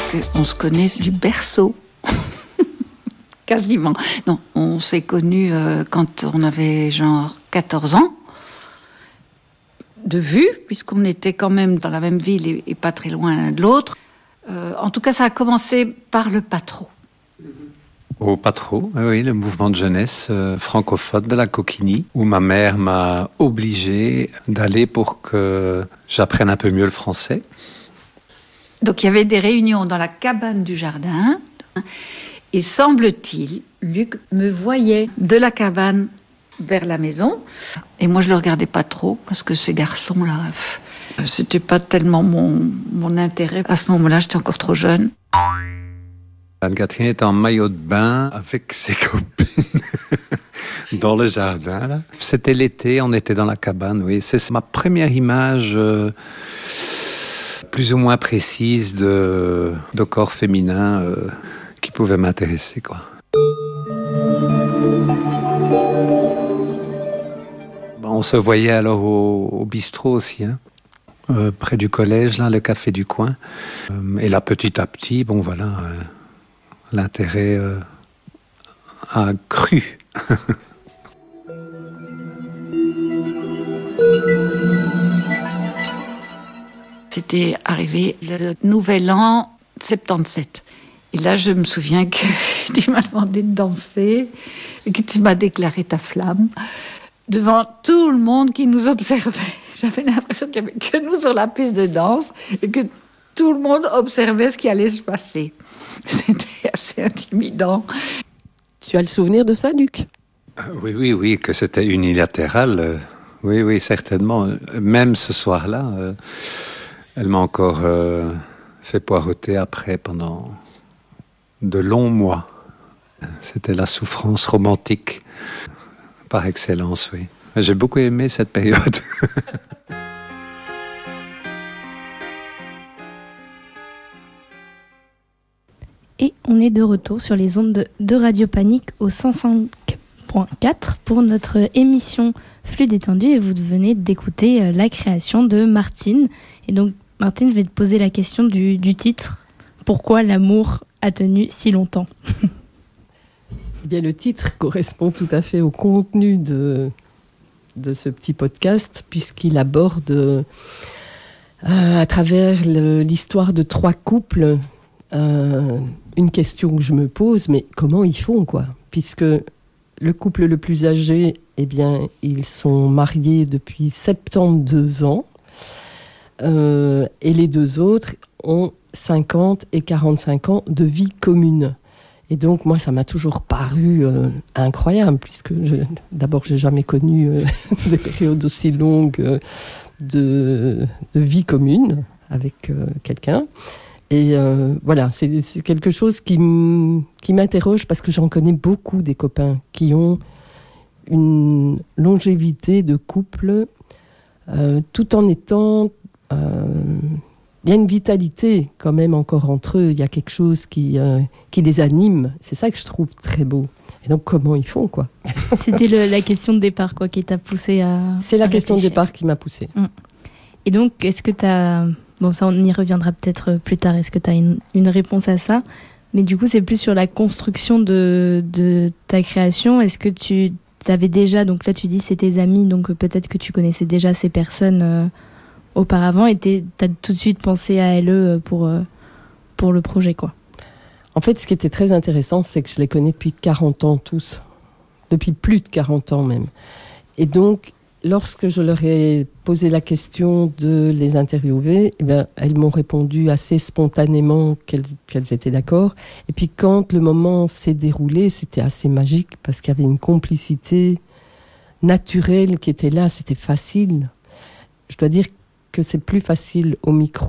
On se connaît du berceau. Quasiment. Non, on s'est connus quand on avait genre 14 ans. De vue, puisqu'on était quand même dans la même ville et pas très loin l'un de l'autre. En tout cas, ça a commencé par le Patro. Au Patro, oui, le mouvement de jeunesse francophone de la Coquigny, où ma mère m'a obligé d'aller pour que j'apprenne un peu mieux le français. Donc il y avait des réunions dans la cabane du jardin, et semble-t-il, Luc me voyait de la cabane vers la maison, et moi je le regardais pas trop, parce que ces garçons-là, c'était pas tellement mon intérêt. À ce moment-là, j'étais encore trop jeune. Anne-Catherine était en maillot de bain avec ses copines dans le jardin. Là. C'était l'été, on était dans la cabane, oui. C'est ma première image plus ou moins précise de corps féminin qui pouvait m'intéresser, quoi. On se voyait alors au bistrot aussi, hein. Près du collège, là, le café du coin. Et là, petit à petit, bon voilà... l'intérêt a cru. C'était arrivé le nouvel an 77. Et là, je me souviens que tu m'as demandé de danser et que tu m'as déclaré ta flamme devant tout le monde qui nous observait. J'avais l'impression qu'il n'y avait que nous sur la piste de danse et que tout le monde observait ce qui allait se passer. C'était assez intimidant. Tu as le souvenir de ça, Luc ? Oui, que c'était unilatéral. Oui, certainement. Même ce soir-là, elle m'a encore fait poireauter après pendant de longs mois. C'était la souffrance romantique par excellence, oui. J'ai beaucoup aimé cette période. Et on est de retour sur les ondes de Radio Panique au 105.4 pour notre émission Flux détendu. Et vous venez d'écouter la création de Martine. Et donc, Martine, je vais te poser la question du titre. Pourquoi l'amour a tenu si longtemps ? Eh bien, le titre correspond tout à fait au contenu de ce petit podcast, puisqu'il aborde, à travers l'histoire de 3 couples, une question que je me pose, mais comment ils font, quoi ? Puisque le couple le plus âgé, eh bien, ils sont mariés depuis 72 ans, et les 2 autres ont 50 et 45 ans de vie commune. Et donc, moi, ça m'a toujours paru incroyable, puisque d'abord, j'ai jamais connu des périodes aussi longues de vie commune avec quelqu'un. Et voilà, c'est quelque chose qui m'interroge, parce que j'en connais beaucoup des copains qui ont une longévité de couple tout en étant... il y a une vitalité quand même encore entre eux, il y a quelque chose qui les anime. C'est ça que je trouve très beau. Et donc, comment ils font, quoi ? C'était la question de départ, quoi, qui t'a poussé à... C'est la question de départ qui m'a poussée. Et donc, est-ce que tu as... Bon, ça, on y reviendra peut-être plus tard. Est-ce que tu as une réponse à ça ? Mais du coup, c'est plus sur la construction de ta création. Est-ce que tu avais déjà... Donc là, tu dis c'est tes amis, donc peut-être que tu connaissais déjà ces personnes auparavant et tu as tout de suite pensé à elles pour le projet, quoi. En fait, ce qui était très intéressant, c'est que je les connais depuis 40 ans tous. Depuis plus de 40 ans même. Et donc, lorsque je leur ai posé la question de les interviewer, eh bien, elles m'ont répondu assez spontanément qu'elles étaient d'accord. Et puis quand le moment s'est déroulé, c'était assez magique parce qu'il y avait une complicité naturelle qui était là, c'était facile. Je dois dire que c'est plus facile au micro